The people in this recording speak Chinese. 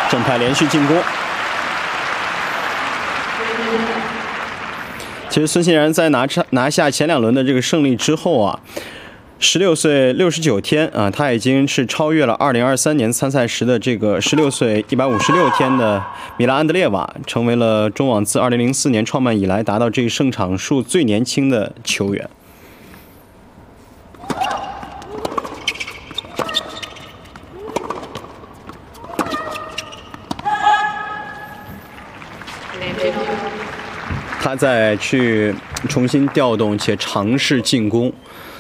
正派连续进攻。其实孙兴然在拿下前2轮的这个胜利之后啊，16岁69天啊，他已经是超越了2023年参赛时的这个16岁156天的米拉安德烈瓦，成为了中网自2004年创办以来达到这个胜场数最年轻的球员。他再去重新调动且尝试进攻，